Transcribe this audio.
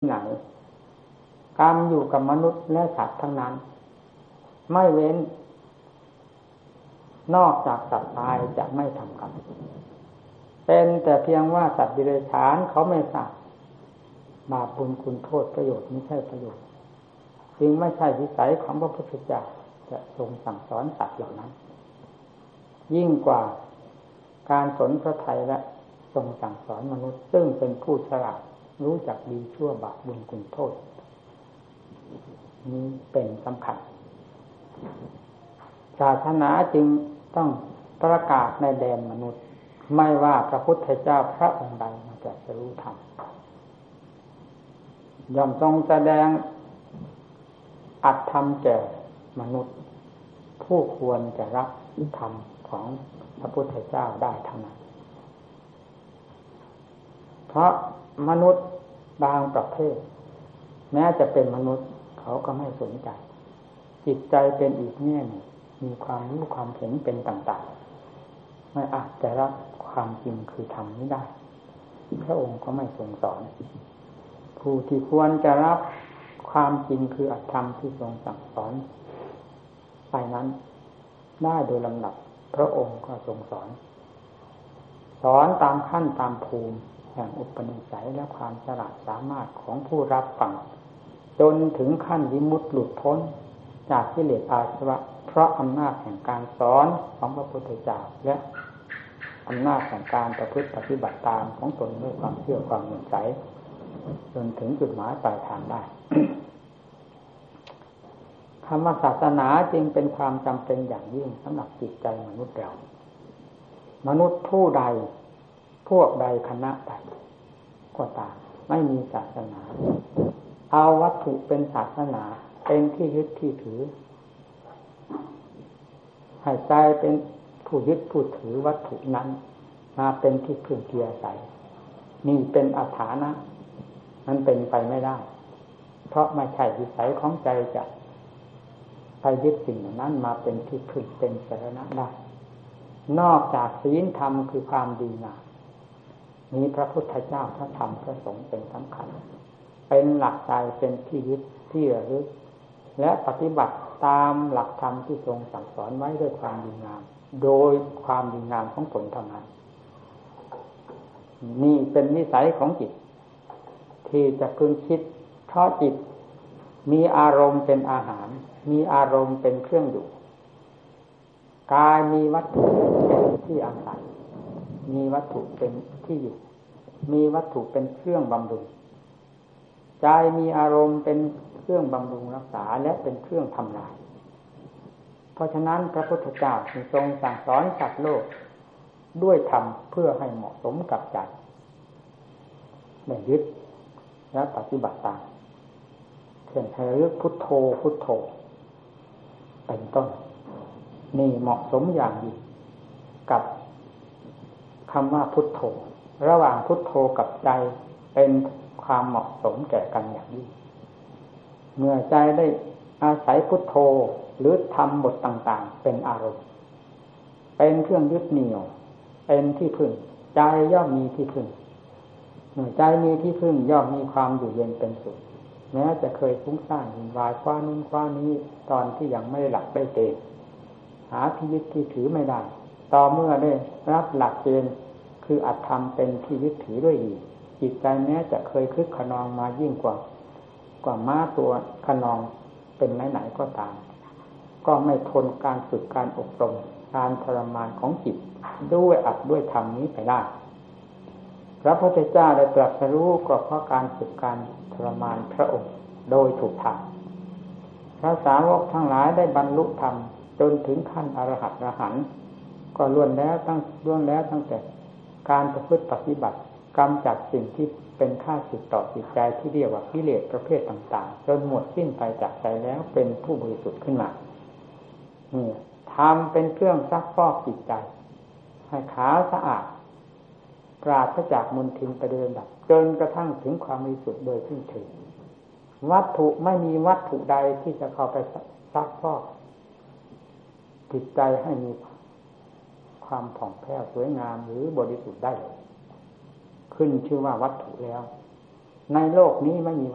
ไหนกรรมอยู่กับมนุษย์และสัตว์ทั้งนั้นไม่เว้นนอกจากสัตว์ตายจะไม่ทำกรรมเป็นแต่เพียงว่าสัตว์ดิเรกชันเขาไม่ทราบบาปบุญคุณโทษประโยชน์ไม่ใช่ประโยชน์จึงไม่ใช่วิสัยของพระพุทธเจ้าจะทรงสั่งสอนสัตว์เหล่านั้นยิ่งกว่าการสนพระทัยและทรงสั่งสอนมนุษย์ซึ่งเป็นผู้ฉลาดรู้จักดีชั่วบาปบุญคุณโทษนี้เป็นสำคัญศาสนาจึงต้องประกาศในแดนมนุษย์ไม่ว่าพระพุทธเจ้าพระองค์ใดมาตรัสรู้ธรรมย่อมทรงแสดงอัตธรรมแก่มนุษย์ผู้ควรจะรับธรรมของพระพุทธเจ้าได้เท่านั้นเพราะมนุษย์บางประเภทแม้จะเป็นมนุษย์เขาก็ไม่สนใจจิตใจเป็นอีกแง่หนึ่งมีความรู้ความเห็นเป็นต่างๆไม่อาจจะรับความจริงคือธรรมนี้ได้พระองค์ก็ไม่ทรงสอนผู้ที่ควรจะรับความจริงคืออัตธรรมที่ทรงสั่งสอนไปนั้นได้โดยลำดับพระองค์ก็ทรงสอนตามขั้นตามภูมิแห่งอุปนิสัยและความฉลาดสามารถของผู้รับฟังจนถึงขั้นวิมุตติหลุดพ้นจากกิเลสอาสวะเพราะอำนาจแห่งการสอนของพระพุทธเจ้าและอำนาจแห่งการประพฤติปฏิบัติตามของตนด้วยความเชื่อความเลื่อมใสจนถึงจุดหมายปลายทางได้ คำว่าศาสนาจึงเป็นความจำเป็นอย่างยิ่งสำหรับจิตใจมนุษย์เรามนุษย์ผู้ใดพวกใดคณะใดก็ตามไม่มีศาสนาเอาวัตถุเป็นศาสนาเป็นที่ยึดที่ถือให้ใจเป็นผู้ยึดผู้ถือวัตถุนั้นมาเป็นที่พึ่งที่อาศัยนี่เป็นอาถรรพ์มันเป็นไปไม่ได้เพราะไม่ใช่วิสัยของใจจะไปยึดสิ่งนั้นมาเป็นที่พึ่งเป็นสรณะได้นอกจากศีลธรรมคือความดีงามมีพระพุทธเจ้าพระธรรมพระสงฆ์เป็นสำคัญเป็นหลักใจเป็นที่ยึดที่ระลึกและปฏิบัติตามหลักธรรมที่ทรงสั่งสอนไว้ด้วยความดีงามโดยความดีงามของตนเท่านั้นนี่เป็นนิสัยของจิตที่จะพึงคิดเพราะจิตมีอารมณ์เป็นอาหารมีอารมณ์เป็นเครื่องอยู่กายมีวัตถุเป็นที่อาศัยมีวัตถุเป็นที่อยู่มีวัตถุเป็นเครื่องบำรุงใจมีอารมณ์เป็นเครื่องบำรุงรักษาและเป็นเครื่องทำลายเพราะฉะนั้นพระพุทธเจ้าทรงสั่งสอนสัตว์โลกด้วยธรรมเพื่อให้เหมาะสมกับใจไม่ยึดและปฏิบัติตามเช่นให้ระลึกพุทโธพุทโธเป็นต้นนี่เหมาะสมอย่างยิ่งกับคำว่าพุทโธระหว่างพุทโธกับใจเป็นความเหมาะสมแก่กันอย่างยิ่งเมื่อใจได้อาศัยพุทโธหรือทำบทต่างๆเป็นอารมณ์เป็นเครื่องยึดเหนี่ยวเป็นที่พึ่งใจย่อมมีที่พึ่งเมื่อใจมีที่พึ่งย่อมมีความอยู่เย็นเป็นสุขแม้จะเคยฟุ้งซ่านวุ่นวายคว้านู้นคว้านี้ตอนที่ยังไม่ได้หลับได้เต็มหาที่ยึดที่ถือไม่ได้ต่อเมื่อได้รับหลักเกณฑ์คืออัตธรรมเป็นที่ยึดถือด้วยดีจิตใจแม้จะเคยคึกขนองมายิ่งกว่าม้าตัวขนองเป็นไหนๆก็ตามก็ไม่ทนการฝึกการอบรมการทรมานของจิตด้วยอัดด้วยธรรมนี้ไปได้พระพุทธเจ้าได้ตรัสรู้ก็เพราะการฝึกการทรมานพระองค์โดยถูกทางพระสาวกทั้งหลายได้บรรลุธรรมจนถึงขั้นอรหัตอรหันต์ก็ล้วนแล้วตั้งแต่การประพฤติปฏิบัติกำจัดสิ่งที่เป็นข้าศึกต่อจิตใจที่เรียกว่ากิเลสประเภทต่างๆจนหมดสิ้นไปจากใจแล้วเป็นผู้บริสุทธิ์ขึ้นมานี่ทำเป็นเครื่องซักฟอกจิตใจให้ขาวสะอาดปราศจากมลทินไปโดยลำดับจนกระทั่งถึงความบริสุทธิ์โดยสิ้นเชิงวัตถุไม่มีวัตถุใดที่จะเข้าไปซักฟอกจิตใจให้มีความผ่องแผ้วสวยงามหรือบริสุทธิ์ได้ขึ้นชื่อว่าวัตถุแล้วในโลกนี้ไม่มี